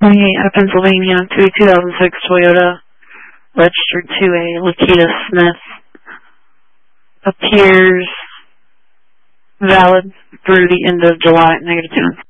28 Pennsylvania, to a 2006 Toyota, registered to a Lakita Smith. Appears valid through the end of July, negative 2.